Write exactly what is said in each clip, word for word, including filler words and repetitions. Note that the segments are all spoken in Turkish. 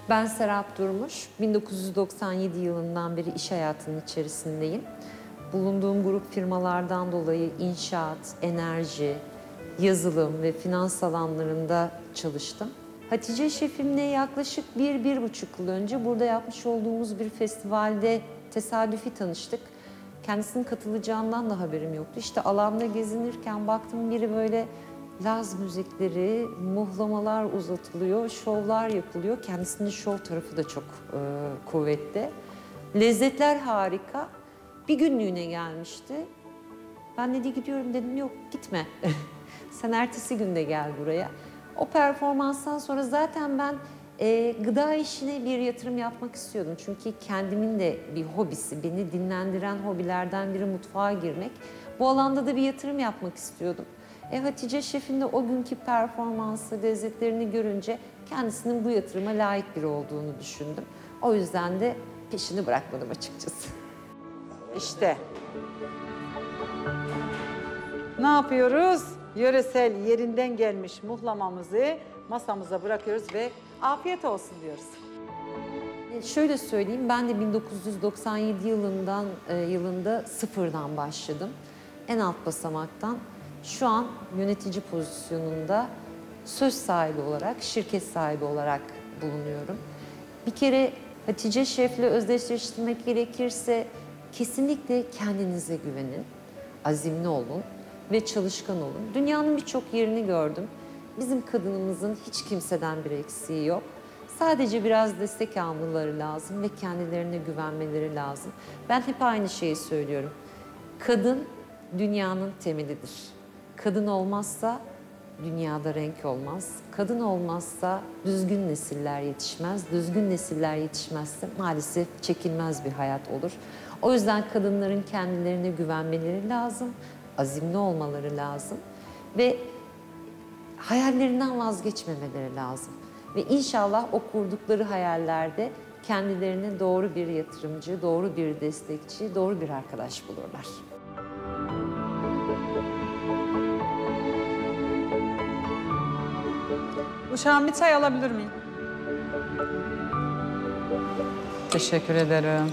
Ben Serap Durmuş, bin dokuz yüz doksan yedi yılından beri iş hayatının içerisindeyim. Bulunduğum grup firmalardan dolayı inşaat, enerji, yazılım ve finans alanlarında çalıştım. Hatice şefimle yaklaşık bir, bir buçuk yıl önce burada yapmış olduğumuz bir festivalde tesadüfi tanıştık. Kendisinin katılacağından da haberim yoktu. İşte alanda gezinirken baktım biri böyle Laz müzikleri, muhlamalar uzatılıyor, şovlar yapılıyor. Kendisinin şov tarafı da çok e, kuvvetli. Lezzetler harika. Bir günlüğüne gelmişti. Ben dedi gidiyorum dedim, yok gitme. Sen ertesi günde gel buraya. O performanstan sonra zaten ben e, gıda işine bir yatırım yapmak istiyordum. Çünkü kendimin de bir hobisi, beni dinlendiren hobilerden biri mutfağa girmek. Bu alanda da bir yatırım yapmak istiyordum. E, Hatice Şef'in de o günkü performansı, lezzetlerini görünce kendisinin bu yatırıma layık biri olduğunu düşündüm. O yüzden de peşini bırakmadım açıkçası. İşte. Ne yapıyoruz? Yöresel yerinden gelmiş muhlamamızı masamıza bırakıyoruz ve afiyet olsun diyoruz. E, Şöyle söyleyeyim, ben de bin dokuz yüz doksan yedi yılından e, yılında sıfırdan başladım. En alt basamaktan şu an yönetici pozisyonunda söz sahibi olarak, şirket sahibi olarak bulunuyorum. Bir kere Hatice Şef'le özdeşleştirmek gerekirse kesinlikle kendinize güvenin, azimli olun ve çalışkan olun. Dünyanın birçok yerini gördüm. Bizim kadınımızın hiç kimseden bir eksiği yok. Sadece biraz destek almaları lazım ve kendilerine güvenmeleri lazım. Ben hep aynı şeyi söylüyorum. Kadın dünyanın temelidir. Kadın olmazsa dünyada renk olmaz. Kadın olmazsa düzgün nesiller yetişmez. Düzgün nesiller yetişmezse maalesef çekilmez bir hayat olur. O yüzden kadınların kendilerine güvenmeleri lazım, azimli olmaları lazım ve hayallerinden vazgeçmemeleri lazım. Ve inşallah o kurdukları hayallerde kendilerine doğru bir yatırımcı, doğru bir destekçi, doğru bir arkadaş bulurlar. Uşağım bir çay alabilir miyim? Teşekkür ederim.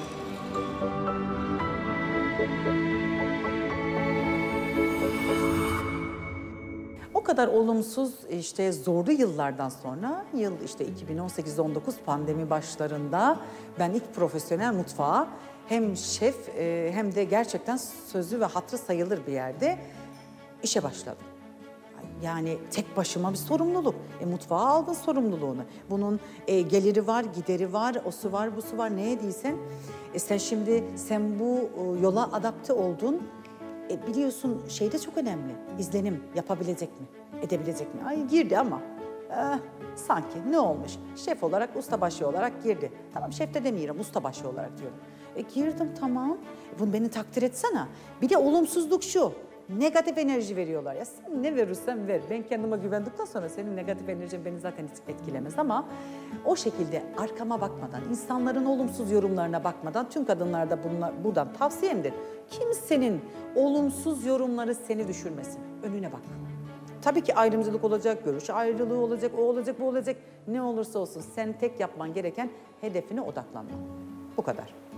O kadar olumsuz işte zorlu yıllardan sonra yıl işte iki bin on sekiz on dokuz pandemi başlarında ben ilk profesyonel mutfağa hem şef e, hem de gerçekten sözü ve hatırı sayılır bir yerde işe başladım. Yani tek başıma bir sorumluluk. E, mutfağa aldın sorumluluğunu. Bunun e, geliri var, gideri var, o su var, bu su var. Neye değilsen. E, sen şimdi sen bu e, yola adapte oldun. E, biliyorsun şey de çok önemli. İzlenim yapabilecek mi? Edebilecek mi? Ay girdi ama eh, sanki ne olmuş? Şef olarak, ustabaşı olarak girdi. Tamam şef de demiyorum, ustabaşı olarak diyorum. E, girdim tamam. E, bunu beni takdir etsene. Bir de olumsuzluk şu. Negatif enerji veriyorlar. Ya sen ne verirsen ver. Ben kendime güvendikten sonra senin negatif enerjin beni zaten hiç etkilemez ama o şekilde arkama bakmadan, insanların olumsuz yorumlarına bakmadan tüm kadınlarda bunlar, buradan tavsiyemdir. Kimsenin olumsuz yorumları seni düşürmesin. Önüne bak. Tabii ki ayrımcılık olacak, görüş ayrılığı olacak, o olacak, bu olacak. Ne olursa olsun sen tek yapman gereken hedefine odaklanman. Bu kadar.